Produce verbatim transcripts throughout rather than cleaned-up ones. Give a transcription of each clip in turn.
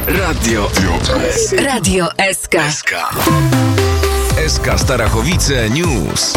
Radio S. Radio S K. S K. S K Starachowice News.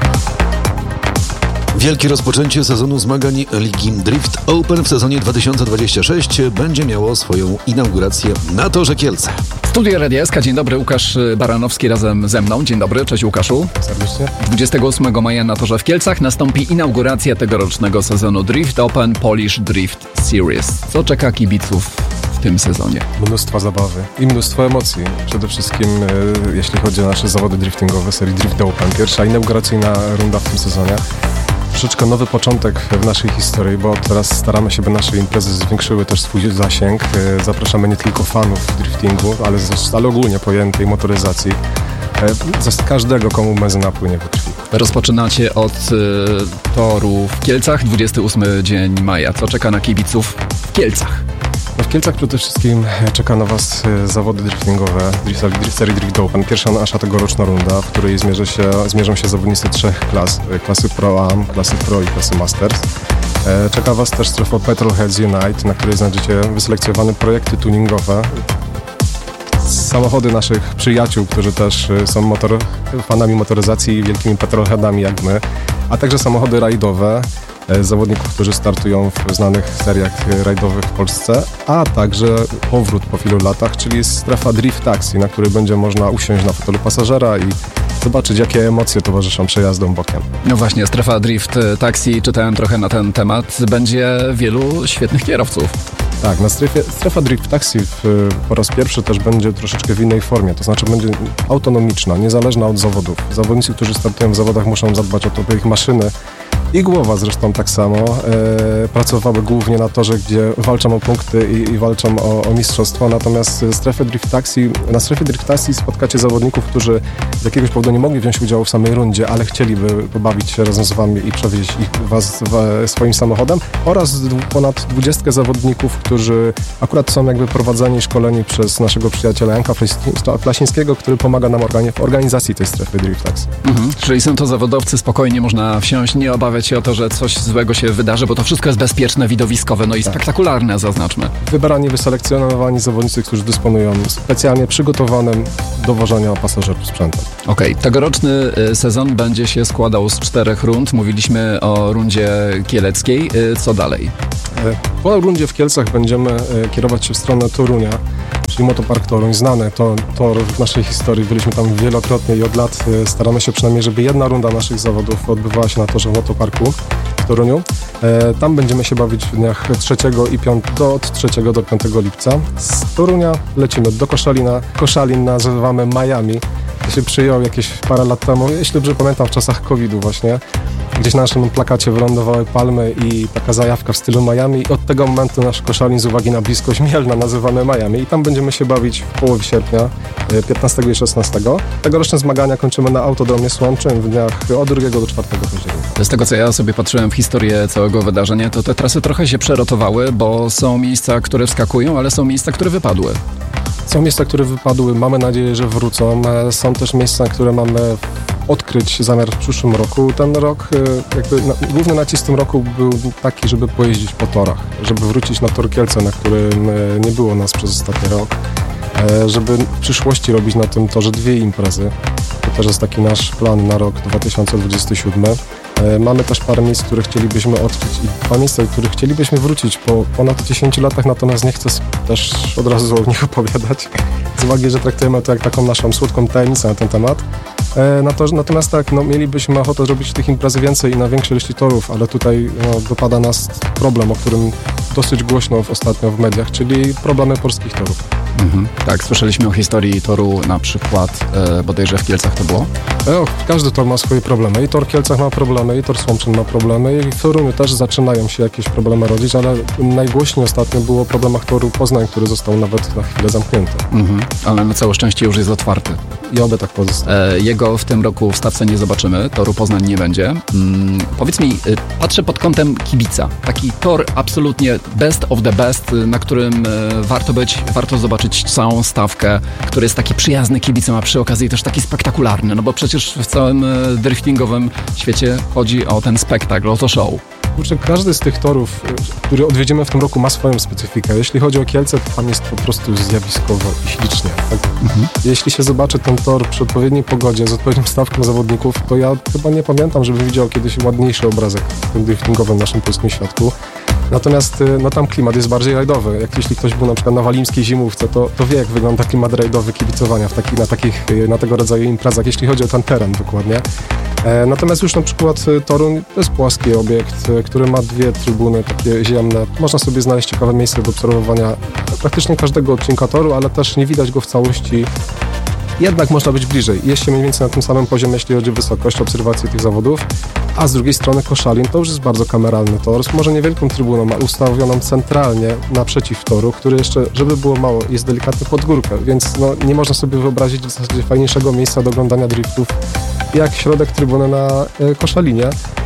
Wielkie rozpoczęcie sezonu zmagań Ligi Drift Open w sezonie dwa tysiące dwudziestym szóstym będzie miało swoją inaugurację na Torze Kielce. Studio Radia S K, dzień dobry, Łukasz Baranowski razem ze mną. Dzień dobry, cześć Łukaszu. Serdecznie. dwudziestego ósmego maja na Torze w Kielcach nastąpi inauguracja tegorocznego sezonu Drift Open Polish Drift Series. Co czeka kibiców w tym sezonie? Mnóstwo zabawy i mnóstwo emocji. Przede wszystkim e, jeśli chodzi o nasze zawody driftingowe serii Drift Open. Pierwsza inauguracyjna runda w tym sezonie. Troszeczkę nowy początek w naszej historii, bo teraz staramy się, by nasze imprezy zwiększyły też swój zasięg. E, zapraszamy nie tylko fanów driftingu, ale, ale ogólnie pojętej motoryzacji. E, za każdego, komu benzyna płynie we krwi. Rozpoczynacie od y, toru w Kielcach, dwudziesty ósmy dzień maja. Co czeka na kibiców w Kielcach? No w Kielcach przede wszystkim czeka na Was zawody driftingowe serii Drift Open. Pierwsza nasza tegoroczna runda, w której zmierzy się, zmierzą się zawodnicy trzech klas. Klasy Pro-Am, klasy Pro i klasy Masters. Czeka Was też strefa Petrolheads Unite, na której znajdziecie wyselekcjonowane projekty tuningowe. Samochody naszych przyjaciół, którzy też są motor, fanami motoryzacji i wielkimi petrolheadami jak my, a także samochody rajdowe zawodników, którzy startują w znanych seriach rajdowych w Polsce, a także powrót po wielu latach, czyli strefa Drift Taxi, na której będzie można usiąść na fotelu pasażera i zobaczyć, jakie emocje towarzyszą przejazdom bokiem. No właśnie, strefa Drift Taxi, czytałem trochę na ten temat, będzie wielu świetnych kierowców. Tak, na strefie, strefa Drift Taxi w, po raz pierwszy też będzie troszeczkę w innej formie, to znaczy będzie autonomiczna, niezależna od zawodów. Zawodnicy, którzy startują w zawodach, muszą zadbać o to, by ich maszyny i głowa zresztą tak samo e, pracowały głównie na torze, gdzie walczą o punkty i, i walczą o, o mistrzostwo, natomiast strefę Drift Taxi, na strefie Drift Taxi spotkacie zawodników, którzy z jakiegoś powodu nie mogli wziąć udziału w samej rundzie, ale chcieliby pobawić się razem z Wami i przewieźć ich, Was w, swoim samochodem, oraz ponad dwudziestkę zawodników, którzy akurat są jakby prowadzeni i szkoleni przez naszego przyjaciela Janka Flasińskiego, który pomaga nam w organizacji tej strefy Drift Taxi. Mhm. Czyli są to zawodowcy, spokojnie można wsiąść, nie obawiać się o to, że coś złego się wydarzy, bo to wszystko jest bezpieczne, widowiskowe, no i tak. spektakularne, zaznaczmy. Wybrani, wyselekcjonowani zawodnicy, którzy dysponują specjalnie przygotowanym do wożenia pasażerów sprzętem. Okej, okay. Tegoroczny sezon będzie się składał z czterech rund. Mówiliśmy o rundzie kieleckiej. Co dalej? Po rundzie w Kielcach będziemy kierować się w stronę Torunia, czyli Motopark Toruń. Znany to tor w naszej historii. Byliśmy tam wielokrotnie i od lat staramy się przynajmniej, żeby jedna runda naszych zawodów odbywała się na torze Motoparku w Toruniu. Tam będziemy się bawić w dniach trzeciego i piątego, od trzeciego do piątego lipca. Z Torunia lecimy do Koszalina. Koszalin nazywamy Miami. To się przyjął jakieś parę lat temu, jeśli dobrze pamiętam, w czasach kowida właśnie. Gdzieś na naszym plakacie wylądowały palmy i taka zajawka w stylu Miami. I od tego momentu nasz Koszalin z uwagi na bliskość Mielna nazywamy Miami. I tam będziemy się bawić w połowie sierpnia, piętnastego i szesnastego. Tegoroczne zmagania kończymy na Autodromie Słomczyn w dniach od drugiego do czwartego października. Z tego, co ja sobie patrzyłem w historię całego wydarzenia, to te trasy trochę się przerotowały, bo są miejsca, które wskakują, ale są miejsca, które wypadły. Są miejsca, które wypadły, mamy nadzieję, że wrócą. Są też miejsca, które mamy odkryć zamiar w przyszłym roku. Ten rok, jakby na, główny nacisk w tym roku był taki, żeby pojeździć po torach, żeby wrócić na tor Kielce, na którym nie było nas przez ostatni rok, żeby w przyszłości robić na tym torze dwie imprezy. To też jest taki nasz plan na rok dwa tysiące dwudziesty siódmy. Mamy też parę miejsc, które chcielibyśmy odkryć i dwa miejsca, które chcielibyśmy wrócić po ponad dziesięciu latach, natomiast nie chcę też od razu o nich opowiadać, z uwagi, że traktujemy to jak taką naszą słodką tajemnicę na ten temat. Natomiast tak, no, mielibyśmy ochotę zrobić tych imprez więcej i na większej ilości torów, ale tutaj no, dopada nas problem, o którym dosyć głośno ostatnio w mediach, czyli problemy polskich torów. Mhm. Tak, słyszeliśmy o historii toru na przykład, e, bodajże w Kielcach to było? E, każdy tor ma swoje problemy. I tor w Kielcach ma problemy, i tor Słomczyn ma problemy, i w Toruniu też zaczynają się jakieś problemy rodzić, ale najgłośniej ostatnio było o problemach toru Poznań, który został nawet na chwilę zamknięty. Mhm. Ale na całe szczęście już jest otwarty. I oby tak pozostało. E, jego w tym roku w stawce nie zobaczymy, toru Poznań nie będzie. Mm, powiedz mi, y, patrzę pod kątem kibica. Taki tor absolutnie best of the best, na którym warto być, warto zobaczyć całą stawkę, który jest taki przyjazny kibicom, a przy okazji też taki spektakularny, no bo przecież w całym driftingowym świecie chodzi o ten spektakl, o to show. Kurczę, każdy z tych torów, który odwiedzimy w tym roku, ma swoją specyfikę. Jeśli chodzi o Kielce, to tam jest po prostu zjawiskowo i ślicznie. Tak? Mhm. Jeśli się zobaczy ten tor przy odpowiedniej pogodzie, z odpowiednią stawką zawodników, to ja chyba nie pamiętam, żebym widział kiedyś ładniejszy obrazek w tym driftingowym naszym polskim świadku. Natomiast no, tam klimat jest bardziej rajdowy. Jak jeśli ktoś był na przykład na walimskiej zimówce, to, to wie, jak wygląda klimat rajdowy kibicowania w taki, na, takich, na tego rodzaju imprezach, jeśli chodzi o ten teren dokładnie. E, natomiast już na przykład Toruń to jest płaski obiekt, który ma dwie trybuny takie ziemne. Można sobie znaleźć ciekawe miejsce do obserwowania praktycznie każdego odcinka toru, ale też nie widać go w całości. Jednak można być bliżej. Jest się mniej więcej na tym samym poziomie, jeśli chodzi o wysokość obserwacji tych zawodów. A z drugiej strony Koszalin to już jest bardzo kameralny tor, z może niewielką trybuną, ale ustawioną centralnie naprzeciw toru, który jeszcze, żeby było mało, jest delikatny pod górkę, więc no, nie można sobie wyobrazić w zasadzie fajniejszego miejsca do oglądania driftów jak środek trybuny na e, Koszalinie.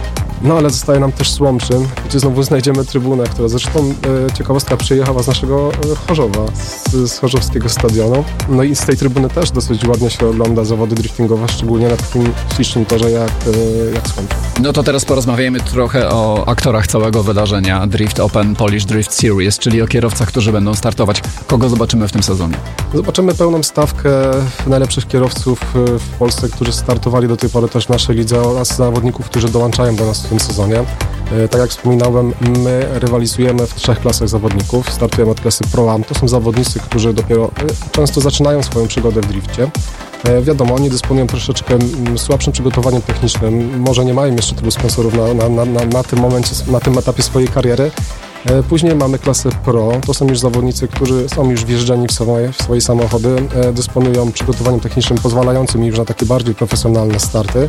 No ale zostaje nam też Słomczyn, gdzie znowu znajdziemy trybunę, która zresztą e, ciekawostka przyjechała z naszego e, Chorzowa, z, z chorzowskiego stadionu. No i z tej trybuny też dosyć ładnie się ogląda zawody driftingowe, szczególnie na takim ślicznym torze jak, e, jak Słomczyn. No to teraz porozmawiajmy trochę o aktorach całego wydarzenia Drift Open Polish Drift Series, czyli o kierowcach, którzy będą startować. Kogo zobaczymy w tym sezonie? Zobaczymy pełną stawkę najlepszych kierowców w Polsce, którzy startowali do tej pory też w naszej lidze oraz zawodników, którzy dołączają do nas w tym sezonie. Tak jak wspominałem, my rywalizujemy w trzech klasach zawodników. Startujemy od klasy Pro-Am. To są zawodnicy, którzy dopiero często zaczynają swoją przygodę w drifcie. Wiadomo, oni dysponują troszeczkę słabszym przygotowaniem technicznym. Może nie mają jeszcze tylu sponsorów na, na, na, na tym momencie, na tym etapie swojej kariery. Później mamy klasę Pro, to są już zawodnicy, którzy są już wjeżdżeni w swoje, w swoje samochody, dysponują przygotowaniem technicznym pozwalającym już na takie bardziej profesjonalne starty,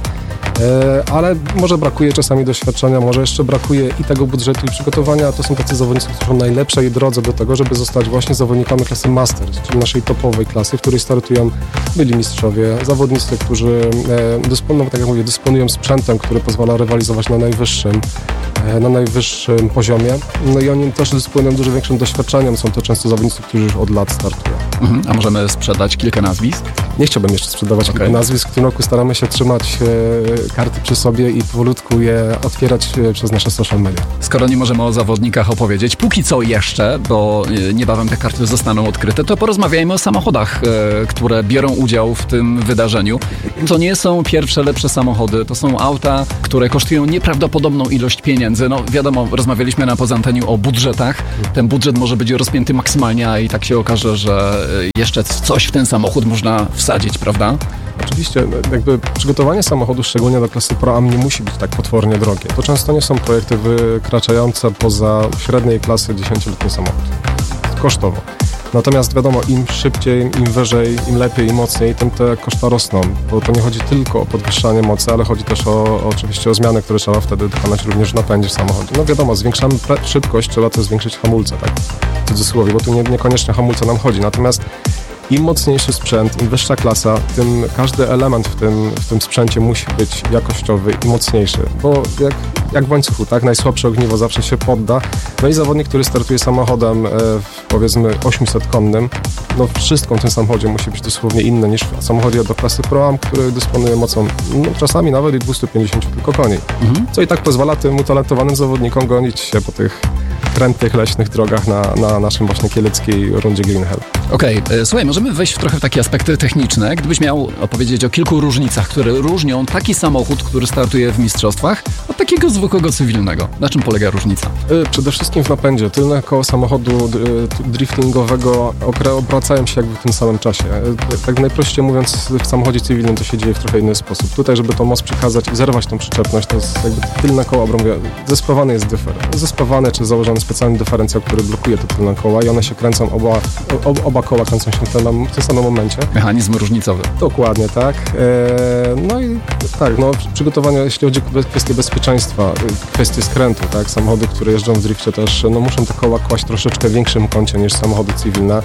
ale może brakuje czasami doświadczenia, może jeszcze brakuje i tego budżetu i przygotowania, to są tacy zawodnicy, którzy są na najlepszej drodze do tego, żeby zostać właśnie zawodnikami klasy Masters, czyli naszej topowej klasy, w której startują byli mistrzowie, zawodnicy, którzy dysponują, tak jak mówię, dysponują sprzętem, który pozwala rywalizować na najwyższym, na najwyższym poziomie. No i oni też dysponują dużo większym doświadczeniem. Są to często zawodnicy, którzy już od lat startują. Mhm. A możemy sprzedać kilka nazwisk? Nie chciałbym jeszcze sprzedawać okay. kilka nazwisk. W tym roku staramy się trzymać e, karty przy sobie i powolutku je otwierać e, przez nasze social media. Skoro nie możemy o zawodnikach opowiedzieć, póki co jeszcze, bo e, niebawem te karty zostaną odkryte, to porozmawiajmy o samochodach, e, które biorą udział w tym wydarzeniu. To nie są pierwsze, lepsze samochody. To są auta, które kosztują nieprawdopodobną ilość pieniędzy. No wiadomo, rozmawialiśmy na poza anteniu o budżetach. Ten budżet może być rozpięty maksymalnie, a i tak się okaże, że jeszcze coś w ten samochód można wsadzić, prawda? Oczywiście, jakby przygotowanie samochodu, szczególnie do klasy Pro-Am, nie musi być tak potwornie drogie. To często nie są projekty wykraczające poza średniej klasy dziesięcioletni samochód. Kosztowo. Natomiast wiadomo, im szybciej, im wyżej, im lepiej, im mocniej, tym te koszta rosną, bo to nie chodzi tylko o podwyższanie mocy, ale chodzi też o, o oczywiście o zmiany, które trzeba wtedy dokonać również w napędzie w samochodzie. No wiadomo, zwiększamy szybkość, trzeba też zwiększyć hamulce, tak, w cudzysłowie, bo tu nie, niekoniecznie hamulce nam chodzi, natomiast im mocniejszy sprzęt, im wyższa klasa, tym każdy element w tym, w tym sprzęcie musi być jakościowy i mocniejszy, bo jak, jak w łańcuchu, tak, najsłabsze ogniwo zawsze się podda. No i zawodnik, który startuje samochodem e, powiedzmy osiemset konnym, no wszystko w tym samochodzie musi być dosłownie inne niż w samochodzie do klasy Pro-Am, który dysponuje mocą no, czasami nawet i dwieście pięćdziesiąt tylko koni, mhm. co i tak pozwala tym utalentowanym zawodnikom gonić się po tych krętych, leśnych drogach na, na naszym właśnie kieleckiej rundzie Green Hell. Okej, okay. Słuchaj, możemy wejść w trochę w takie aspekty techniczne. Gdybyś miał opowiedzieć o kilku różnicach, które różnią taki samochód, który startuje w mistrzostwach, od takiego zwykłego cywilnego. Na czym polega różnica? Przede wszystkim w napędzie. Tylne koło samochodu driftingowego obracają się jakby w tym samym czasie. Tak najprościej mówiąc, w samochodzie cywilnym to się dzieje w trochę inny sposób. Tutaj, żeby tą moc przekazać i zerwać tą przyczepność, to jest jakby tylne koło obrąbia. Zespawany jest dyfer. Zespawany czy założony specjalny dyferencjał, który blokuje te tylne koła i one się kręcą, oba, oba, oba koła kręcą się w tym, w tym samym momencie. Mechanizm różnicowy. Dokładnie, tak. Eee, no i tak, no przygotowania, jeśli chodzi o kwestie bezpieczeństwa, kwestie skrętu, tak, samochody, które jeżdżą w drifcie też, no muszą te koła kłaść troszeczkę w większym kącie niż samochody cywilne.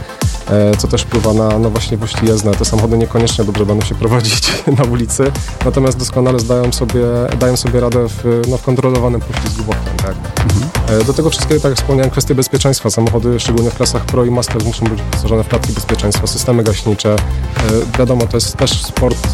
co też wpływa na no właśnie właściwie jezdne. Te samochody niekoniecznie dobrze będą się prowadzić na ulicy, natomiast doskonale zdają sobie, dają sobie radę w, no, w kontrolowanym poślizgu bokiem, tak? Mhm. Do tego wszystkiego, tak jak wspomniałem, kwestie bezpieczeństwa. Samochody, szczególnie w klasach Pro i Master, muszą być wyposażone w klatki bezpieczeństwa, systemy gaśnicze. Wiadomo, to jest też sport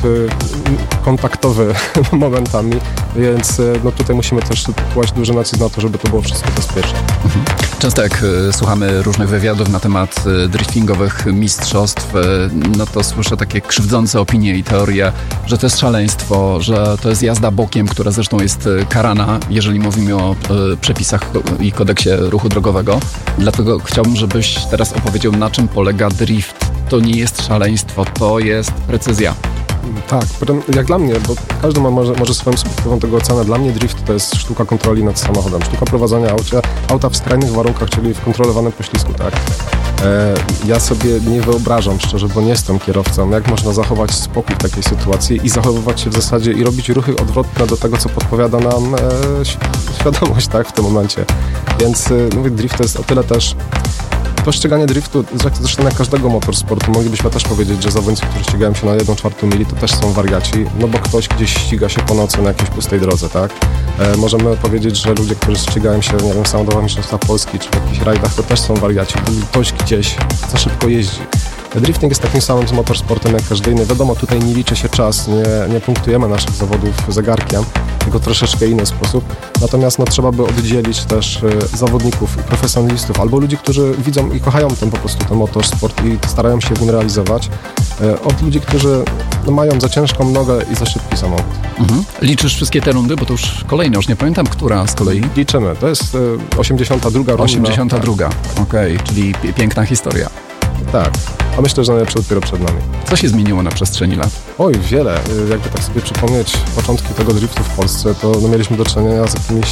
kontaktowy momentami, więc no, tutaj musimy też kłaść duży nacisk na to, żeby to było wszystko bezpieczne. Mhm. Często jak słuchamy różnych wywiadów na temat driftingowych mistrzostw, no to słyszę takie krzywdzące opinie i teorie, że to jest szaleństwo, że to jest jazda bokiem, która zresztą jest karana, jeżeli mówimy o przepisach i kodeksie ruchu drogowego. Dlatego chciałbym, żebyś teraz opowiedział, na czym polega drift. To nie jest szaleństwo, to jest precyzja. Tak, jak dla mnie, bo każdy ma może, może swoją subiektywną tego ocenę. Dla mnie drift to jest sztuka kontroli nad samochodem, sztuka prowadzenia aucia, auta w skrajnych warunkach, czyli w kontrolowanym poślizgu, tak. E, ja sobie nie wyobrażam, szczerze, bo nie jestem kierowcą, jak można zachować spokój w takiej sytuacji i zachowywać się w zasadzie i robić ruchy odwrotne do tego, co podpowiada nam e, świadomość, tak, w tym momencie. Więc e, mówię, drift to jest o tyle też postrzeganie driftu, zresztą jak każdego motorsportu, moglibyśmy też powiedzieć, że zawodnicy, którzy ścigają się na jedną czwartą mili, to też są wariaci, no bo ktoś gdzieś ściga się po nocy na jakiejś pustej drodze, tak? E, możemy powiedzieć, że ludzie, którzy ścigają się, nie wiem, w samochodach mistrzostwa Polski, czy w jakichś rajdach, to też są wariaci, bo ktoś gdzieś za szybko jeździ. Drifting jest takim samym z motorsportem jak każdy inny. Wiadomo, tutaj nie liczy się czas, nie, nie punktujemy naszych zawodów zegarkiem, tylko troszeczkę inny sposób. Natomiast no, trzeba by oddzielić też y, zawodników i profesjonalistów, albo ludzi, którzy widzą i kochają ten po prostu ten motorsport i starają się w nim realizować, y, od ludzi, którzy no, mają za ciężką nogę i za szybki samochód. Mhm. Liczysz wszystkie te rundy, bo to już kolejna, już nie pamiętam, która z kolei? Liczymy. To jest y, osiemdziesiąta druga runda. osiemdziesiąta druga, okej, okay, czyli p- piękna historia. Tak, a myślę, że najlepsze dopiero przed nami. Co się zmieniło na przestrzeni lat? Oj, wiele. Jakby tak sobie przypomnieć początki tego driftu w Polsce, to no, mieliśmy do czynienia z jakimiś,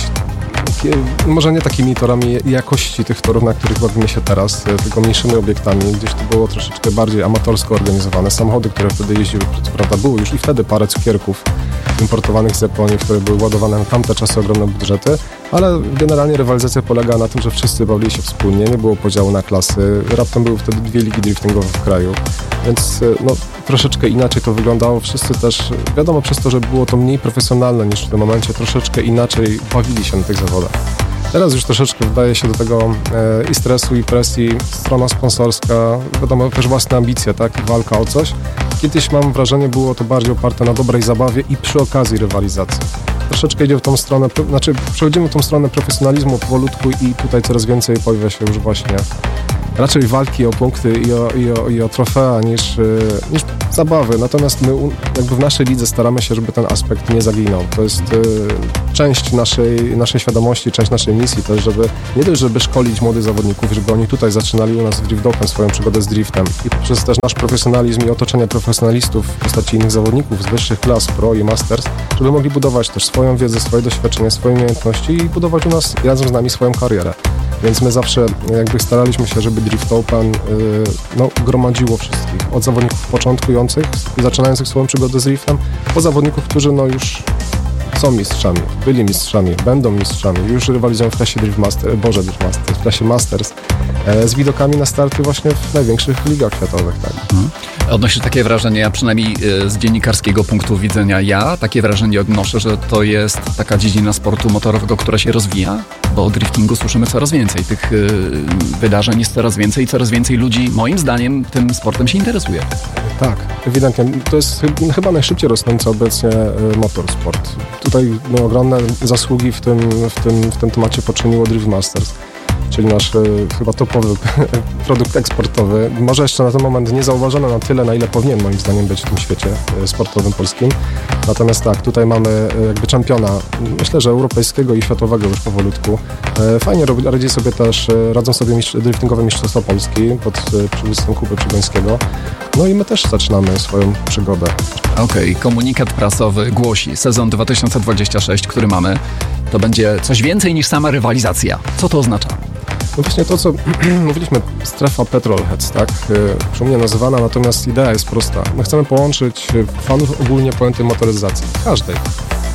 może nie takimi torami jakości tych torów, na których bawimy się teraz, tylko mniejszymi obiektami. Gdzieś to było troszeczkę bardziej amatorsko organizowane. Samochody, które wtedy jeździły, co prawda było już i wtedy parę cukierków importowanych z Japonii, które były ładowane na tamte czasy ogromne budżety, ale generalnie rywalizacja polega na tym, że wszyscy bawili się wspólnie, nie było podziału na klasy. Raptem były wtedy dwie ligi driftingowe w kraju, więc no, troszeczkę inaczej to wyglądało. Wszyscy też, wiadomo, przez to, że było to mniej profesjonalne niż w tym momencie, troszeczkę inaczej bawili się na tych zawodach. Teraz już troszeczkę wdaje się do tego e, i stresu, i presji, strona sponsorska, wiadomo, też własne ambicje, tak, i walka o coś. Kiedyś, mam wrażenie, było to bardziej oparte na dobrej zabawie i przy okazji rywalizacji. Troszeczkę idzie w tą stronę, znaczy przechodzimy w tą stronę profesjonalizmu powolutku i tutaj coraz więcej pojawia się już właśnie raczej walki o punkty i o, i o, i o trofea niż, niż zabawy. Natomiast my jakby w naszej lidze staramy się, żeby ten aspekt nie zaginął. To jest y, część naszej, naszej świadomości, część naszej misji też, żeby nie dość, żeby szkolić młodych zawodników, żeby oni tutaj zaczynali u nas w Drift Open swoją przygodę z driftem i poprzez też nasz profesjonalizm i otoczenie profesjonalistów w postaci innych zawodników z wyższych klas, Pro i Masters, żeby mogli budować też swoją wiedzę, swoje doświadczenie, swoje umiejętności i budować u nas razem z nami swoją karierę. Więc my zawsze jakby staraliśmy się, żeby Drift Open yy, no, gromadziło wszystkich. Od zawodników początkujących, zaczynających swoją przygodę z driftem, po zawodników, którzy no już są mistrzami, byli mistrzami, będą mistrzami, już rywalizują w klasie Drift Master, Boże Drift Master, w klasie Masters, e, z widokami na starty właśnie w największych ligach światowych. Tak. Mhm. Odnoszę takie wrażenie, ja przynajmniej z dziennikarskiego punktu widzenia, ja takie wrażenie odnoszę, że to jest taka dziedzina sportu motorowego, która się rozwija, bo o driftingu słyszymy coraz więcej. Tych y, wydarzeń jest coraz więcej i coraz więcej ludzi, moim zdaniem, tym sportem się interesuje. Tak, ewidentnie. To jest chyba najszybciej rosnący obecnie motorsport. Tutaj no, ogromne zasługi w tym, w, tym, w tym temacie poczyniło Drift Masters, czyli nasz chyba topowy produkt eksportowy. Może jeszcze na ten moment nie zauważony na tyle, na ile powinien moim zdaniem być w tym świecie sportowym polskim. Natomiast tak, tutaj mamy jakby czempiona, myślę, że europejskiego i światowego już powolutku. Fajnie radzi sobie też, radzą sobie mistrz, driftingowe mistrzostwa Polski pod przywództwem Kuby Przygońskiego. No i my też zaczynamy swoją przygodę. Okej, okay. Komunikat prasowy głosi, sezon dwa tysiące dwudziesty szósty, który mamy, to będzie coś więcej niż sama rywalizacja. Co to oznacza? No właśnie to, co mówiliśmy, strefa Petrolheads, tak? Szumnie nazywana, natomiast idea jest prosta. My chcemy połączyć fanów ogólnie pojętej motoryzacji, każdej.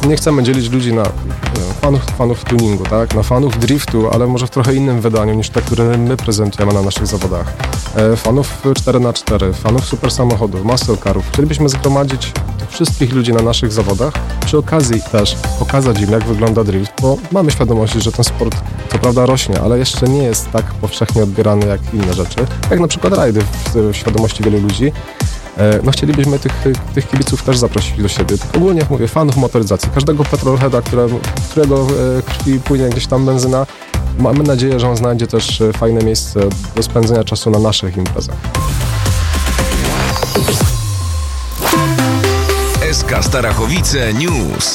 nie chcemy dzielić ludzi na fanów, fanów tuningu, tak? Na fanów driftu, ale może w trochę innym wydaniu niż te, które my prezentujemy na naszych zawodach. E, fanów cztery na cztery, fanów super samochodów, muscle carów. Chcielibyśmy zgromadzić wszystkich ludzi na naszych zawodach, przy okazji też pokazać im, jak wygląda drift, bo mamy świadomość, że ten sport co prawda rośnie, ale jeszcze nie jest tak powszechnie odbierany jak inne rzeczy, jak na przykład rajdy w, w świadomości wielu ludzi. No chcielibyśmy tych, tych kibiców też zaprosić do siebie. Ogólnie, jak mówię, fanów motoryzacji, każdego petrolheada, które, którego krwi płynie gdzieś tam benzyna. Mamy nadzieję, że on znajdzie też fajne miejsce do spędzenia czasu na naszych imprezach. S K Starachowice News.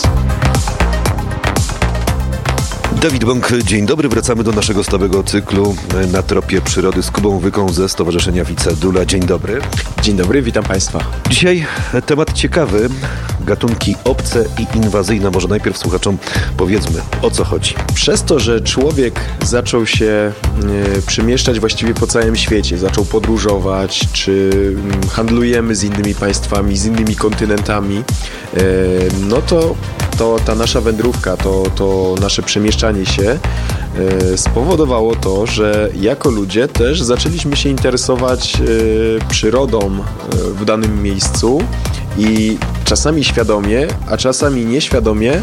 Dawid Bąk, dzień dobry. Wracamy do naszego stałego cyklu Na tropie przyrody z Kubą Wyką ze Stowarzyszenia Wicedula. Dzień dobry. Dzień dobry, witam Państwa. Dzisiaj temat ciekawy. Gatunki obce i inwazyjne. Może najpierw słuchaczom powiedzmy, o co chodzi. Przez to, że człowiek zaczął się y, przemieszczać właściwie po całym świecie, zaczął podróżować, czy y, handlujemy z innymi państwami, z innymi kontynentami, y, no to, to ta nasza wędrówka, to, to nasze przemieszczanie się y, spowodowało to, że jako ludzie też zaczęliśmy się interesować y, przyrodą y, w danym miejscu i czasami świadomie, a czasami nieświadomie,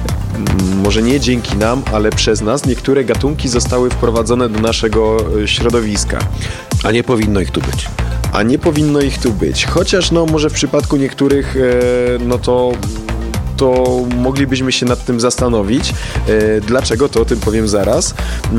może nie dzięki nam, ale przez nas, niektóre gatunki zostały wprowadzone do naszego środowiska. A nie powinno ich tu być. A nie powinno ich tu być. Chociaż no może w przypadku niektórych, no to to moglibyśmy się nad tym zastanowić. Dlaczego? To o tym powiem zaraz.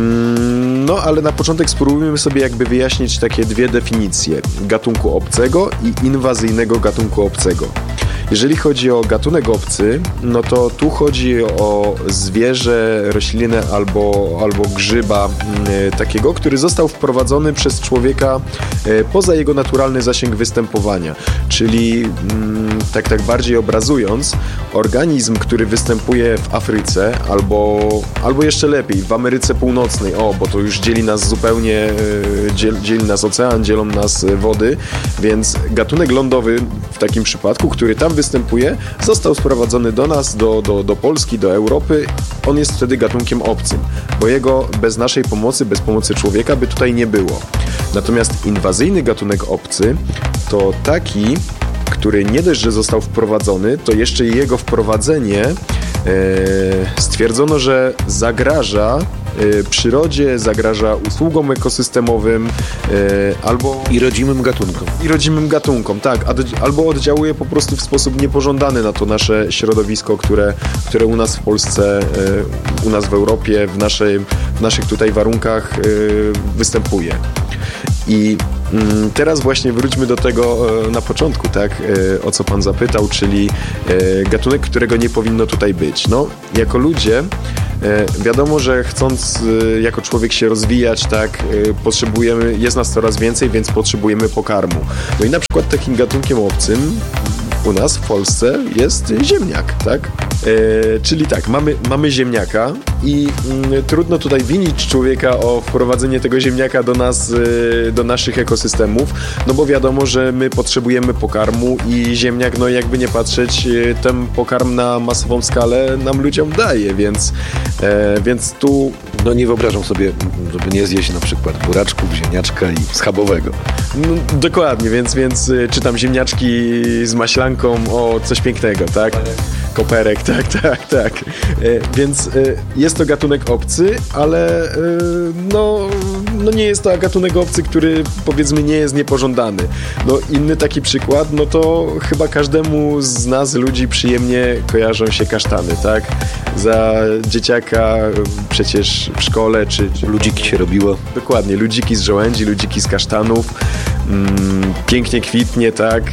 No, ale na początek spróbujmy sobie jakby wyjaśnić takie dwie definicje. Gatunku obcego i inwazyjnego gatunku obcego. Jeżeli chodzi o gatunek obcy, no to tu chodzi o zwierzę, roślinę albo, albo grzyba y, takiego, który został wprowadzony przez człowieka y, poza jego naturalny zasięg występowania. Czyli y, tak, tak bardziej obrazując, organizm, który występuje w Afryce albo, albo jeszcze lepiej w Ameryce Północnej, o, bo to już dzieli nas zupełnie, y, dziel, dzieli nas ocean, dzielą nas wody, więc gatunek lądowy w takim przypadku, który tam występuje, został sprowadzony do nas, do, do, do Polski, do Europy. On jest wtedy gatunkiem obcym, bo jego bez naszej pomocy, bez pomocy człowieka by tutaj nie było. Natomiast inwazyjny gatunek obcy to taki, który nie dość, że został wprowadzony, to jeszcze jego wprowadzenie e, stwierdzono, że zagraża e, przyrodzie, zagraża usługom ekosystemowym e, albo I rodzimym gatunkom. I rodzimym gatunkom, tak. Albo oddziałuje po prostu w sposób niepożądany na to nasze środowisko, które, które u nas w Polsce, u nas w Europie, w, naszej, w naszych tutaj warunkach występuje. I teraz właśnie wróćmy do tego na początku, tak, o co Pan zapytał, czyli gatunek, którego nie powinno tutaj być. No, jako ludzie wiadomo, że chcąc jako człowiek się rozwijać, tak, potrzebujemy, jest nas coraz więcej, więc potrzebujemy pokarmu. No i na przykład takim gatunkiem obcym u nas w Polsce jest ziemniak, tak? E, czyli tak, mamy, mamy ziemniaka i mm, trudno tutaj winić człowieka o wprowadzenie tego ziemniaka do nas, e, do naszych ekosystemów, no bo wiadomo, że my potrzebujemy pokarmu i ziemniak, no jakby nie patrzeć, e, ten pokarm na masową skalę nam ludziom daje, więc, e, więc tu... No nie wyobrażam sobie, żeby nie zjeść na przykład buraczków, ziemniaczka i schabowego. No, dokładnie, więc, więc y, czytam ziemniaczki z maślanką, o coś pięknego, tak? Koperek, tak, tak, tak. E, więc e, jest to gatunek obcy, ale e, no, no nie jest to gatunek obcy, który powiedzmy nie jest niepożądany. No inny taki przykład, no to chyba każdemu z nas, ludzi, przyjemnie kojarzą się kasztany, tak? Za dzieciaka przecież w szkole, czy... czy ludziki się robiło. Dokładnie, ludziki z żołędzi, ludziki z kasztanów. Mm, pięknie kwitnie, tak?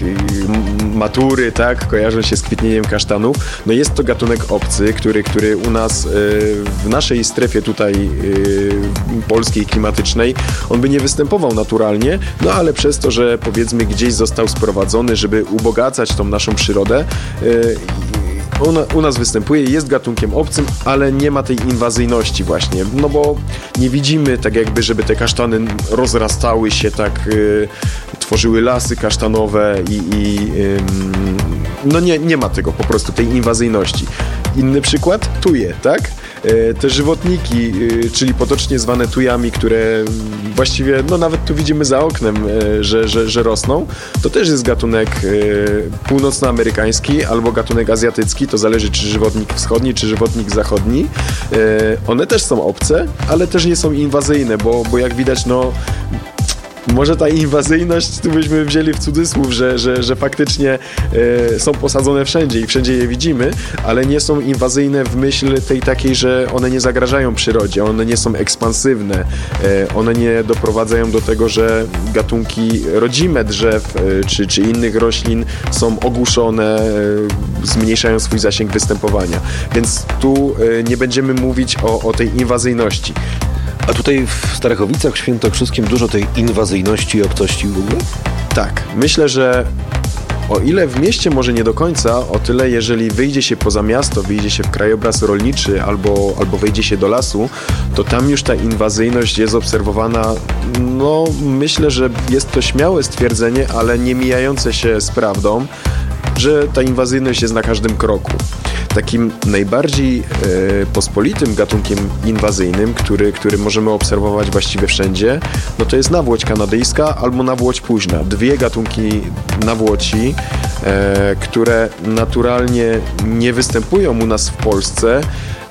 Matury, tak? Kojarzą się z kwitnieniem kasztanów. No jest to gatunek obcy, który, który u nas y, w naszej strefie tutaj y, polskiej, klimatycznej, on by nie występował naturalnie, no ale przez to, że powiedzmy gdzieś został sprowadzony, żeby ubogacać tą naszą przyrodę, y, On, u nas występuje, jest gatunkiem obcym, ale nie ma tej inwazyjności właśnie, no bo nie widzimy tak jakby, żeby te kasztany rozrastały się tak, y, tworzyły lasy kasztanowe i, i ym, no nie, nie ma tego po prostu, tej inwazyjności. Inny przykład, tuje, tak? Te żywotniki, czyli potocznie zwane tujami, które właściwie, no nawet tu widzimy za oknem, że, że, że rosną, to też jest gatunek północnoamerykański albo gatunek azjatycki, to zależy czy żywotnik wschodni, czy żywotnik zachodni. One też są obce, ale też nie są inwazyjne, bo, bo jak widać, no może ta inwazyjność tu byśmy wzięli w cudzysłów, że, że, że faktycznie e, są posadzone wszędzie i wszędzie je widzimy, ale nie są inwazyjne w myśl tej takiej, że one nie zagrażają przyrodzie, one nie są ekspansywne, e, one nie doprowadzają do tego, że gatunki rodzime drzew e, czy, czy innych roślin są ogłuszone, e, zmniejszają swój zasięg występowania. Więc tu e, nie będziemy mówić o, o tej inwazyjności. A tutaj w Starachowicach, w Świętokrzyskim dużo tej inwazyjności i obcości w ogóle? Tak, myślę, że o ile w mieście może nie do końca, o tyle jeżeli wyjdzie się poza miasto, wyjdzie się w krajobraz rolniczy albo, albo wejdzie się do lasu, to tam już ta inwazyjność jest obserwowana, no myślę, że jest to śmiałe stwierdzenie, ale nie mijające się z prawdą, że ta inwazyjność jest na każdym kroku. Takim najbardziej e, pospolitym gatunkiem inwazyjnym, który, który możemy obserwować właściwie wszędzie, no to jest nawłoć kanadyjska albo nawłoć późna. Dwie gatunki nawłoci, e, które naturalnie nie występują u nas w Polsce,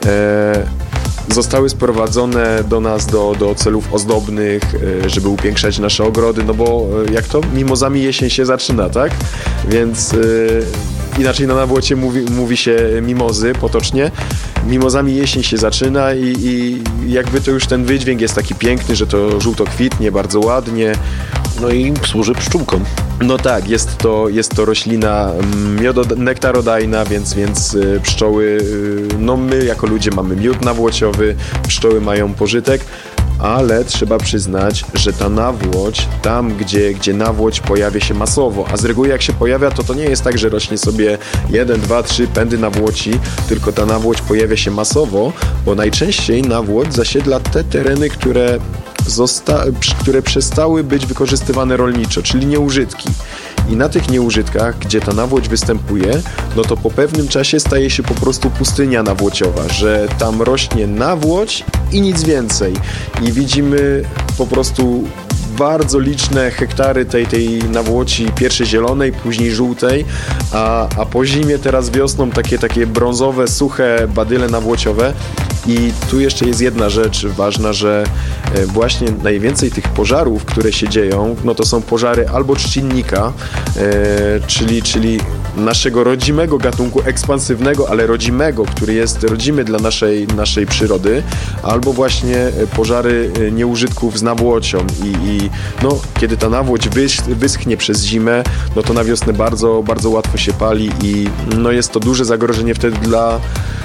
e, zostały sprowadzone do nas do, do celów ozdobnych, żeby upiększać nasze ogrody, no bo jak to? Mimozami jesień się zaczyna, tak? Więc yy, inaczej na nawłocie mówi, mówi się mimozy potocznie. Mimozami jesień się zaczyna i, i jakby to już ten wydźwięk jest taki piękny, że to żółto kwitnie, bardzo ładnie. No i służy pszczółkom. No tak, jest to, jest to roślina miodo- nektarodajna, więc, więc pszczoły, no my jako ludzie mamy miód nawłociowy, pszczoły mają pożytek, ale trzeba przyznać, że ta nawłoć, tam gdzie, gdzie nawłoć pojawia się masowo, a z reguły jak się pojawia, to to nie jest tak, że rośnie sobie jeden, dwa, trzy pędy nawłoci, tylko ta nawłoć pojawia się masowo, bo najczęściej nawłoć zasiedla te tereny, które Zosta- które przestały być wykorzystywane rolniczo, czyli nieużytki. I na tych nieużytkach, gdzie ta nawłoć występuje, no to po pewnym czasie staje się po prostu pustynia nawłociowa, że tam rośnie nawłoć i nic więcej. I widzimy po prostu bardzo liczne hektary tej, tej nawłoci, pierwszej zielonej, później żółtej, a, a po zimie teraz wiosną takie, takie brązowe, suche badyle nawłociowe. I tu jeszcze jest jedna rzecz ważna, że właśnie najwięcej tych pożarów, które się dzieją, no to są pożary albo trzcinnika, e, czyli, czyli naszego rodzimego gatunku, ekspansywnego, ale rodzimego, który jest rodzimy dla naszej, naszej przyrody, albo właśnie pożary nieużytków z nawłocią i, i no, kiedy ta nawłoć wysch, wyschnie przez zimę, no to na wiosnę bardzo, bardzo łatwo się pali i no jest to duże zagrożenie wtedy dla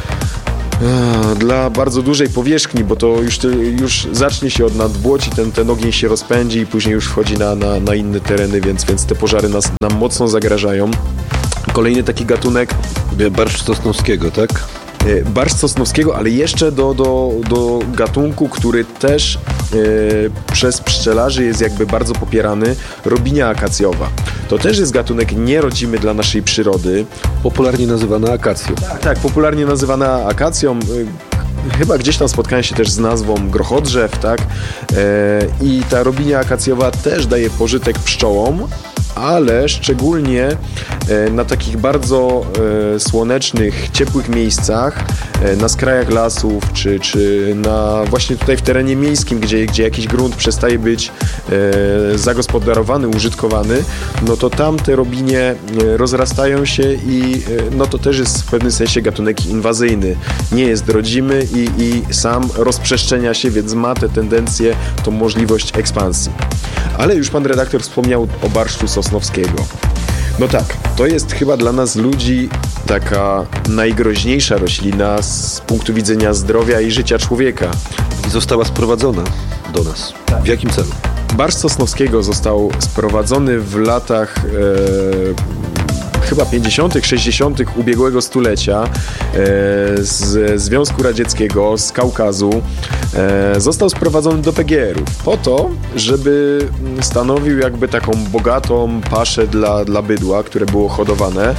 dla bardzo dużej powierzchni, bo to już, już zacznie się od nadwłoci, ten, ten ogień się rozpędzi i później już wchodzi na, na, na inne tereny, więc, więc te pożary nas, nam mocno zagrażają. Kolejny taki gatunek barszcz sosnowskiego, tak? Barszcz sosnowskiego, ale jeszcze do, do, do gatunku, który też e, przez pszczelarzy jest jakby bardzo popierany, robinia akacjowa. To też jest gatunek nierodzimy dla naszej przyrody. Popularnie nazywana akacją. Tak, tak, popularnie nazywana akacją. Chyba gdzieś tam spotkałem się też z nazwą grochodrzew, tak? E, I ta robinia akacjowa też daje pożytek pszczołom, ale szczególnie na takich bardzo słonecznych, ciepłych miejscach, na skrajach lasów, czy, czy na właśnie tutaj w terenie miejskim, gdzie, gdzie jakiś grunt przestaje być zagospodarowany, użytkowany, no to tam te robinie rozrastają się i no to też jest w pewnym sensie gatunek inwazyjny. Nie jest rodzimy i, i sam rozprzestrzenia się, więc ma tę tendencję, tą możliwość ekspansji. Ale już pan redaktor wspomniał o barszczu sosnowskiego. No tak, to jest chyba dla nas ludzi taka najgroźniejsza roślina z punktu widzenia zdrowia i życia człowieka. I została sprowadzona do nas. W jakim celu? Barszcz sosnowskiego został sprowadzony w latach... E, chyba pięćdziesiątych, sześćdziesiątych ubiegłego stulecia z Związku Radzieckiego, z Kaukazu został sprowadzony do P G R-ów po to, żeby stanowił jakby taką bogatą paszę dla, dla bydła, które było hodowane.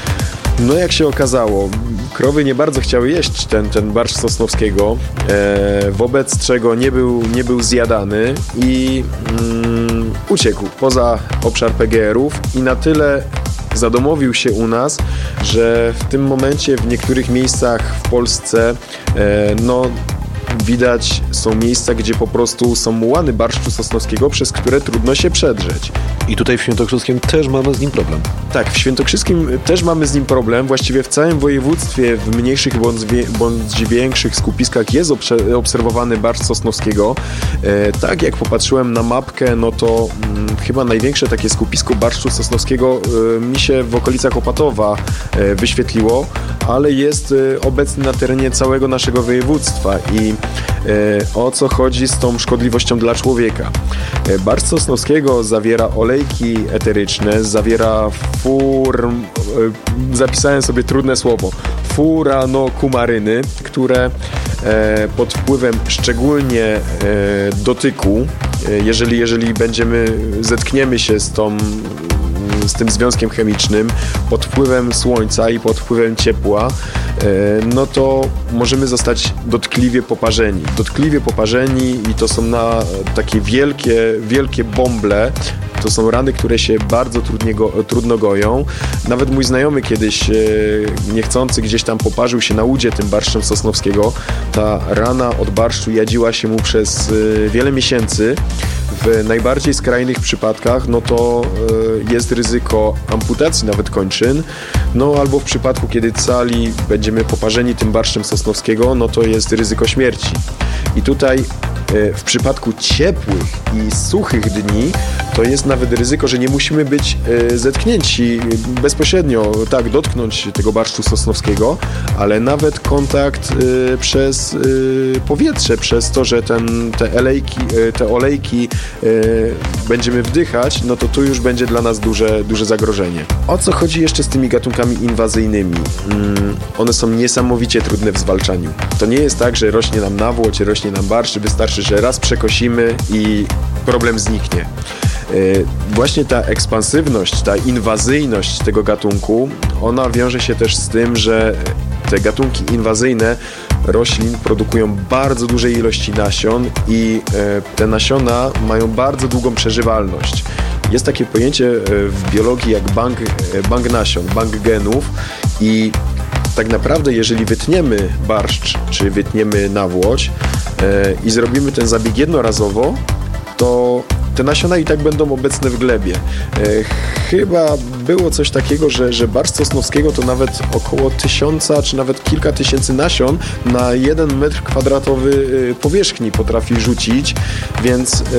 No jak się okazało, krowy nie bardzo chciały jeść ten, ten barszcz Sosnowskiego, e, wobec czego nie był, nie był zjadany i mm, uciekł poza obszar P G R-ów i na tyle zadomowił się u nas, że w tym momencie w niektórych miejscach w Polsce e, no widać są miejsca, gdzie po prostu są mułany barszczu sosnowskiego, przez które trudno się przedrzeć. I tutaj w Świętokrzyskiem też mamy z nim problem. Tak, w Świętokrzyskim też mamy z nim problem. Właściwie w całym województwie, w mniejszych bądź, wie, bądź większych skupiskach jest obse- obserwowany barszcz sosnowskiego. E, tak jak popatrzyłem na mapkę, no to mm, chyba największe takie skupisko barszczu sosnowskiego e, mi się w okolicach Opatowa e, wyświetliło, ale jest e, obecny na terenie całego naszego województwa i e, o co chodzi z tą szkodliwością dla człowieka. E, barszcz sosnowskiego zawiera olejki eteryczne, zawiera fur... E, zapisałem sobie trudne słowo. Furanokumaryny, które e, pod wpływem szczególnie e, dotyku, e, jeżeli, jeżeli będziemy, zetkniemy się z tą z tym związkiem chemicznym, pod wpływem słońca i pod wpływem ciepła, no to możemy zostać dotkliwie poparzeni. Dotkliwie poparzeni i to są na takie wielkie, wielkie bąble. To są rany, które się bardzo trudnie go, trudno goją. Nawet mój znajomy kiedyś e, niechcący gdzieś tam poparzył się na łudzie tym barszczem sosnowskiego. Ta rana od barszczu jadziła się mu przez e, wiele miesięcy. W najbardziej skrajnych przypadkach no to e, jest ryzyko amputacji nawet kończyn, no albo w przypadku, kiedy cali będziemy poparzeni tym barszczem sosnowskiego, no to jest ryzyko śmierci. I tutaj e, w przypadku ciepłych i suchych dni to jest nawet ryzyko, że nie musimy być e, zetknięci bezpośrednio, tak, dotknąć tego barszczu sosnowskiego, ale nawet kontakt e, przez e, powietrze, przez to, że ten, te, elejki, e, te olejki e, będziemy wdychać, no to tu już będzie dla nas duże, duże zagrożenie. O co chodzi jeszcze z tymi gatunkami inwazyjnymi? Mm, one są niesamowicie trudne w zwalczaniu. To nie jest tak, że rośnie nam nawłoć, rośnie nam barszcz, wystarczy, że raz przekosimy i problem zniknie. Właśnie ta ekspansywność, ta inwazyjność tego gatunku, ona wiąże się też z tym, że te gatunki inwazyjne roślin produkują bardzo duże ilości nasion i te nasiona mają bardzo długą przeżywalność. Jest takie pojęcie w biologii jak bank, bank nasion, bank genów i tak naprawdę jeżeli wytniemy barszcz, czy wytniemy nawłoć i zrobimy ten zabieg jednorazowo, to te nasiona i tak będą obecne w glebie. E, chyba było coś takiego, że, że barszcz sosnowskiego to nawet około tysiąca, czy nawet kilka tysięcy nasion na jeden metr kwadratowy powierzchni potrafi rzucić, więc e,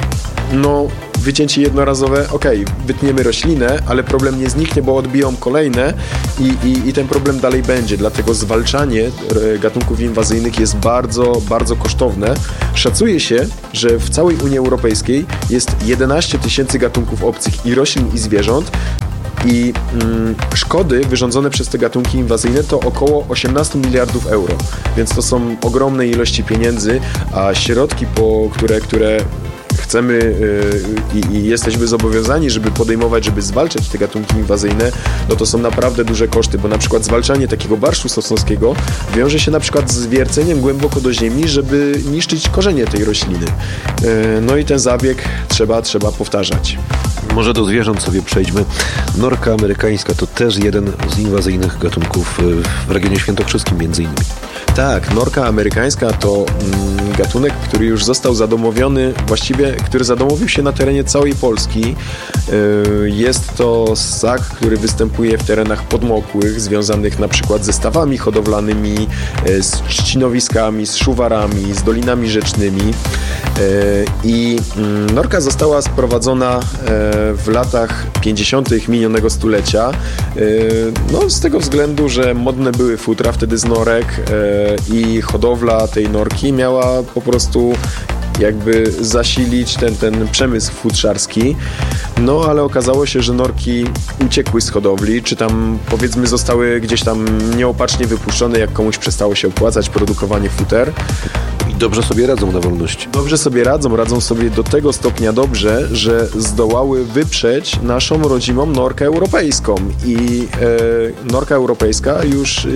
no wycięcie jednorazowe, ok, wytniemy roślinę, ale problem nie zniknie, bo odbiją kolejne i, i, i ten problem dalej będzie. Dlatego zwalczanie gatunków inwazyjnych jest bardzo, bardzo kosztowne. Szacuje się, że w całej Unii Europejskiej jest jedenaście tysięcy gatunków obcych i roślin, i zwierząt. I mm, szkody wyrządzone przez te gatunki inwazyjne to około osiemnaście miliardów euro. Więc to są ogromne ilości pieniędzy, a środki, po, które, które chcemy yy, i, i jesteśmy zobowiązani, żeby podejmować, żeby zwalczać te gatunki inwazyjne, no to są naprawdę duże koszty, bo na przykład zwalczanie takiego barszczu sosnowskiego wiąże się na przykład z wierceniem głęboko do ziemi, żeby niszczyć korzenie tej rośliny. Yy, no i ten zabieg trzeba, trzeba powtarzać. Może do zwierząt sobie przejdźmy. Norka amerykańska to też jeden z inwazyjnych gatunków w regionie świętokrzyskim między innymi. Tak, norka amerykańska to mm, gatunek, który już został zadomowiony, właściwie, który zadomowił się na terenie całej Polski. Yy, jest to ssak, który występuje w terenach podmokłych, związanych na przykład ze stawami hodowlanymi, yy, z trzcinowiskami, z szuwarami, z dolinami rzecznymi. Yy, I yy, norka została sprowadzona yy, w latach pięćdziesiątych minionego stulecia. Yy, no, z tego względu, że modne były futra wtedy z norek, yy, i hodowla tej norki miała po prostu jakby zasilić ten, ten przemysł futrzarski. No ale okazało się, że norki uciekły z hodowli, czy tam powiedzmy zostały gdzieś tam nieopatrznie wypuszczone, jak komuś przestało się opłacać produkowanie futer. I dobrze sobie radzą na wolności. Dobrze sobie radzą, radzą sobie do tego stopnia dobrze, że zdołały wyprzeć naszą rodzimą norkę europejską. I e, norka europejska już e,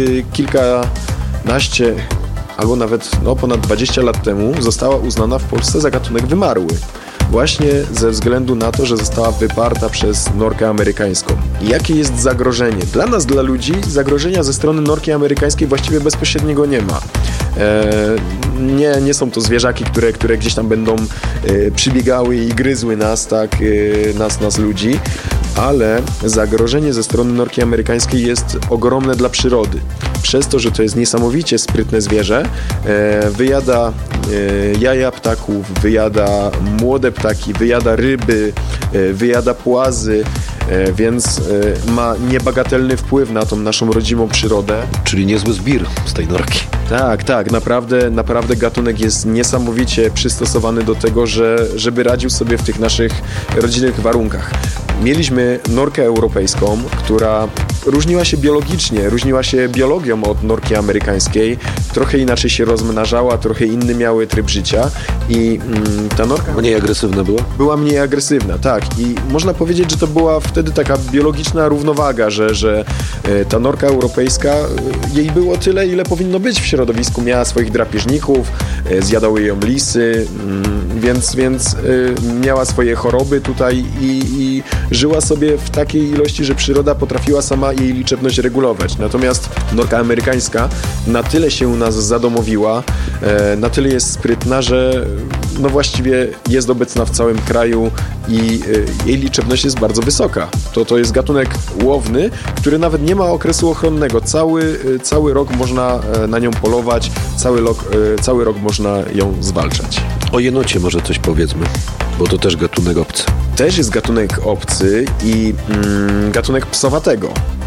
kilkanaście albo nawet no, ponad dwadzieścia lat temu została uznana w Polsce za gatunek wymarły. Właśnie ze względu na to, że została wyparta przez norkę amerykańską. I jakie jest zagrożenie? Dla nas, dla ludzi, zagrożenia ze strony norki amerykańskiej właściwie bezpośredniego nie ma. E, nie, nie są to zwierzaki, które, które gdzieś tam będą e, przybiegały i gryzły nas, tak, e, nas, nas ludzi, ale zagrożenie ze strony norki amerykańskiej jest ogromne dla przyrody. Przez to, że to jest niesamowicie sprytne zwierzę, e, wyjada e, jaja ptaków, wyjada młode ptaki, wyjada ryby, e, wyjada płazy, e, więc e, ma niebagatelny wpływ na tą naszą rodzimą przyrodę. Czyli niezły zbir z tej norki. Tak, tak, naprawdę, naprawdę gatunek jest niesamowicie przystosowany do tego, że, żeby radził sobie w tych naszych rodzinnych warunkach. Mieliśmy norkę europejską, która różniła się biologicznie, różniła się biologią od norki amerykańskiej, trochę inaczej się rozmnażała, trochę inny miały tryb życia i mm, ta norka... Mniej agresywna była? Była mniej agresywna, tak. I można powiedzieć, że to była wtedy taka biologiczna równowaga, że, że e, ta norka europejska, e, jej było tyle, ile powinno być w środowisku. Miała swoich drapieżników, e, zjadały ją lisy, mm, więc, więc e, miała swoje choroby tutaj i, i żyła sobie w takiej ilości, że przyroda potrafiła sama jej liczebność regulować. Natomiast norka amerykańska na tyle się u nas zadomowiła, e, na tyle jest sprytna, że no właściwie jest obecna w całym kraju i e, jej liczebność jest bardzo wysoka. To, to jest gatunek łowny, który nawet nie ma okresu ochronnego. Cały, e, cały rok można e, na nią polować, cały, lok, e, cały rok można ją zwalczać. O jenocie może coś powiedzmy, bo to też gatunek obcy. Też jest gatunek obcy i mm, gatunek psowatego.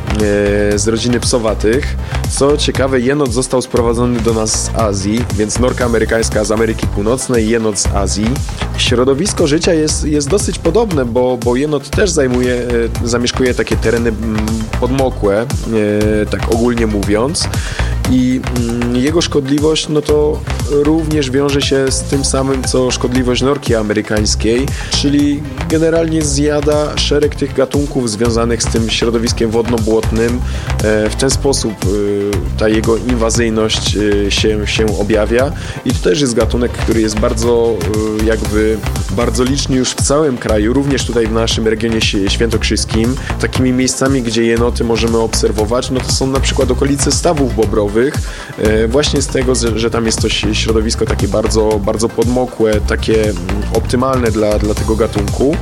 Z rodziny psowatych. Co ciekawe, jenot został sprowadzony do nas z Azji, więc norka amerykańska z Ameryki Północnej, jenot z Azji. Środowisko życia jest, jest dosyć podobne, bo, bo jenot też zajmuje, zamieszkuje takie tereny podmokłe, tak ogólnie mówiąc. I jego szkodliwość, no to również wiąże się z tym samym, co szkodliwość norki amerykańskiej, czyli generalnie zjada szereg tych gatunków związanych z tym środowiskiem wodno-błotnym. W ten sposób ta jego inwazyjność się, się objawia. I to też jest gatunek, który jest bardzo jakby bardzo liczny już w całym kraju, również tutaj w naszym regionie świętokrzyskim. Takimi miejscami, gdzie jenoty możemy obserwować, no to są na przykład okolice stawów bobrowych, właśnie z tego, że tam jest to środowisko takie bardzo, bardzo podmokłe, takie optymalne dla, dla tego gatunku.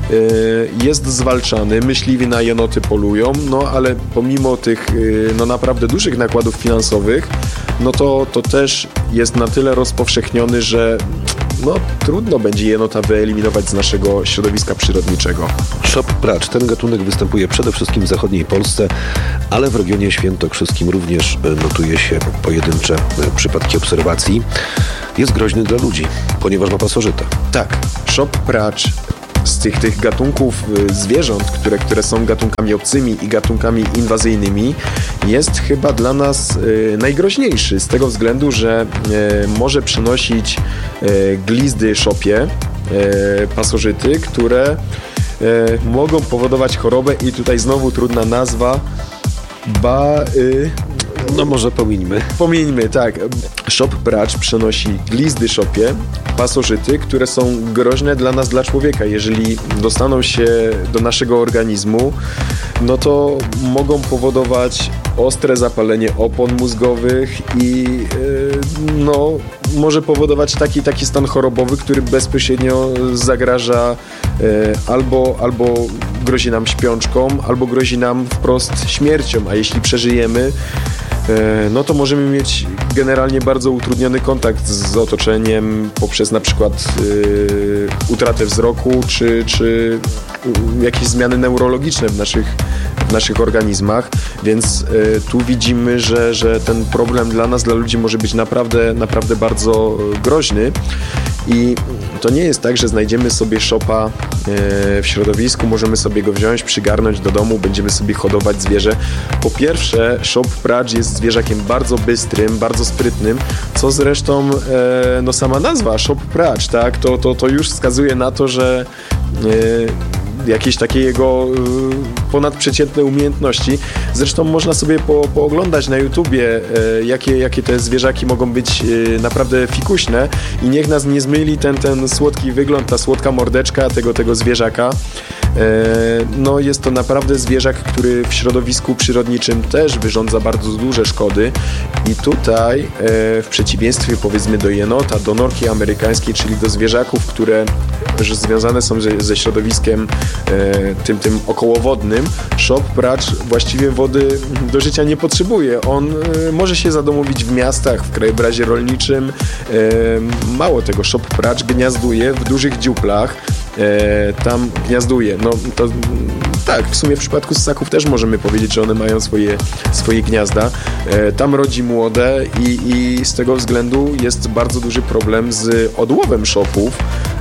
Jest zwalczany, myśliwi na jenoty polują, no ale pomimo tych no naprawdę dużych nakładów finansowych, no to, to też jest na tyle rozpowszechniony, że no trudno będzie jenota wyeliminować z naszego środowiska przyrodniczego. Szop pracz. Ten gatunek występuje przede wszystkim w zachodniej Polsce, ale w regionie świętokrzyskim również notuje się pojedyncze przypadki obserwacji. Jest groźny dla ludzi, ponieważ ma pasożyta. Tak, szop pracz z tych, tych gatunków zwierząt, które, które są gatunkami obcymi i gatunkami inwazyjnymi, jest chyba dla nas y, najgroźniejszy z tego względu, że y, może przynosić y, glizdy szopie, y, pasożyty, które y, mogą powodować chorobę i tutaj znowu trudna nazwa, ba... Y, No może pomińmy. Pomińmy, tak. Szop pracz przenosi glizdy szopie, pasożyty, które są groźne dla nas, dla człowieka. Jeżeli dostaną się do naszego organizmu, no to mogą powodować ostre zapalenie opon mózgowych i yy, no, może powodować taki, taki stan chorobowy, który bezpośrednio zagraża yy, albo, albo grozi nam śpiączką, albo grozi nam wprost śmiercią, a jeśli przeżyjemy, no to możemy mieć generalnie bardzo utrudniony kontakt z otoczeniem poprzez na przykład yy, utratę wzroku, czy, czy jakieś zmiany neurologiczne w naszych, w naszych organizmach, więc y, tu widzimy, że, że ten problem dla nas, dla ludzi może być naprawdę, naprawdę bardzo groźny i to nie jest tak, że znajdziemy sobie szopa y, w środowisku, możemy sobie go wziąć, przygarnąć do domu, będziemy sobie hodować zwierzę. Po pierwsze, szop pracz jest zwierzakiem bardzo bystrym, bardzo sprytnym, co zresztą y, no sama nazwa, szop pracz, tak, to, to, to już wskazuje na to, że y, jakieś takie jego y, ponadprzeciętne umiejętności. Zresztą można sobie po, pooglądać na YouTubie, y, jakie, jakie te zwierzaki mogą być y, naprawdę fikuśne i niech nas nie zmyli ten, ten słodki wygląd, ta słodka mordeczka tego, tego zwierzaka. No jest to naprawdę zwierzak, który w środowisku przyrodniczym też wyrządza bardzo duże szkody i tutaj w przeciwieństwie powiedzmy do jenota, do norki amerykańskiej, czyli do zwierzaków, które związane są ze, ze środowiskiem tym, tym okołowodnym, szop pracz właściwie wody do życia nie potrzebuje. On może się zadomowić w miastach, w krajobrazie rolniczym. Mało tego, szop pracz gniazduje w dużych dziuplach, tam gniazduje. No to tak, w sumie w przypadku ssaków też możemy powiedzieć, że one mają swoje, swoje gniazda. Tam rodzi młode i, i z tego względu jest bardzo duży problem z odłowem szopów,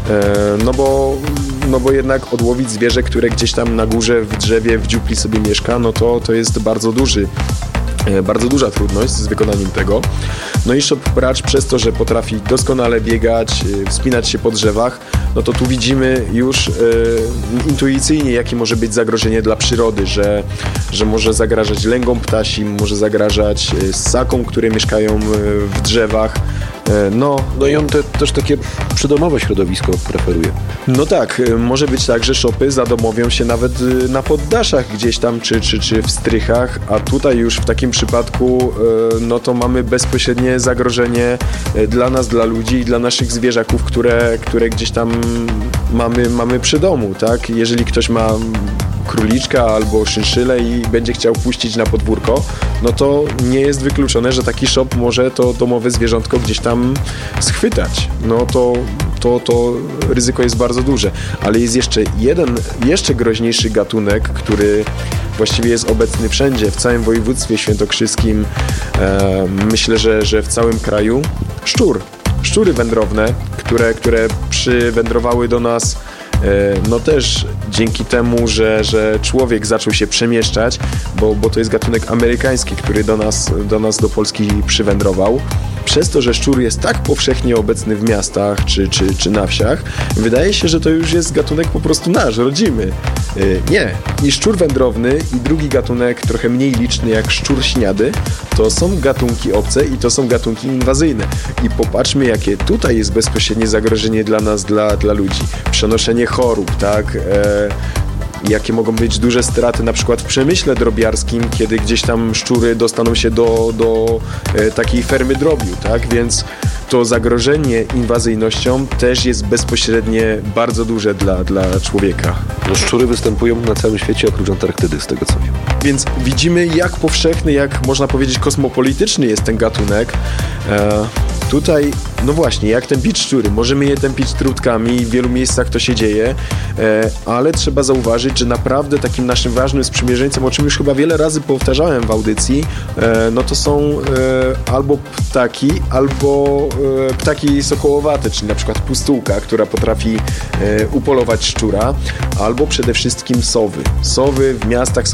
no bo, no bo jednak odłowić zwierzę, które gdzieś tam na górze, w drzewie, w dziupli sobie mieszka, no to, to jest bardzo duży Bardzo duża trudność z wykonaniem tego. No i szop pracz przez to, że potrafi doskonale biegać, wspinać się po drzewach, no to tu widzimy już e, intuicyjnie, jakie może być zagrożenie dla przyrody, że, że może zagrażać lęgom ptasim, może zagrażać ssakom, które mieszkają w drzewach. E, no, no i on te, też takie przydomowe środowisko preferuje. No tak, może być tak, że szopy zadomowią się nawet na poddaszach gdzieś tam, czy, czy, czy w strychach, a tutaj już w takim przypadku no to mamy bezpośrednie zagrożenie dla nas, dla ludzi i dla naszych zwierzaków, które, które gdzieś tam mamy, mamy przy domu, tak? Jeżeli ktoś ma króliczka albo szynszylę i będzie chciał puścić na podwórko, no to nie jest wykluczone, że taki szop może to domowe zwierzątko gdzieś tam schwytać. No to, to, to ryzyko jest bardzo duże. Ale jest jeszcze jeden, jeszcze groźniejszy gatunek, który właściwie jest obecny wszędzie, w całym województwie świętokrzyskim, e, myślę, że, że w całym kraju. Szczur. Szczury wędrowne, które, które przywędrowały do nas no też dzięki temu, że, że człowiek zaczął się przemieszczać, bo, bo to jest gatunek amerykański, który do nas, do nas, do Polski przywędrował. Przez to, że szczur jest tak powszechnie obecny w miastach czy, czy, czy na wsiach, wydaje się, że to już jest gatunek po prostu nasz, rodzimy. Yy, nie. I szczur wędrowny i drugi gatunek, trochę mniej liczny jak szczur śniady, to są gatunki obce i to są gatunki inwazyjne. I popatrzmy, jakie tutaj jest bezpośrednie zagrożenie dla nas, dla, dla ludzi. Przenoszenie chorób, tak? E, jakie mogą być duże straty na przykład w przemyśle drobiarskim, kiedy gdzieś tam szczury dostaną się do, do e, takiej fermy drobiu, tak? Więc to zagrożenie inwazyjnością też jest bezpośrednie bardzo duże dla, dla człowieka. No, szczury występują na całym świecie oprócz Antarktydy, z tego co wiem. Więc widzimy, jak powszechny, jak można powiedzieć kosmopolityczny jest ten gatunek. E, tutaj, no właśnie, jak tępić szczury? Możemy je tępić trutkami, w wielu miejscach to się dzieje, e, ale trzeba zauważyć, że naprawdę takim naszym ważnym sprzymierzeńcem, o czym już chyba wiele razy powtarzałem w audycji, e, no to są e, albo ptaki, albo e, ptaki sokołowate, czyli na przykład pustułka, która potrafi e, upolować szczura, albo przede wszystkim sowy. Sowy w miastach